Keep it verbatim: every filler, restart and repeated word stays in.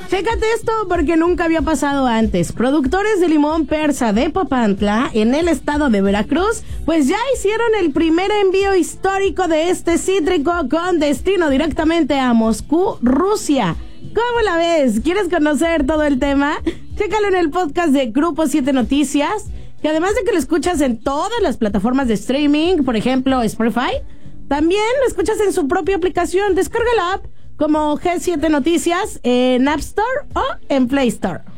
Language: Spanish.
Chécate esto porque nunca había pasado antes. Productores de limón persa de Papantla, en el estado de Veracruz, pues ya hicieron el primer envío histórico de este cítrico con destino directamente a Moscú, Rusia. ¿Cómo la ves? ¿Quieres conocer todo el tema? Chécalo en el podcast de Grupo siete Noticias, que además de que lo escuchas en todas las plataformas de streaming, por ejemplo Spotify, también lo escuchas en su propia aplicación. Descarga la app como G siete Noticias en App Store o en Play Store.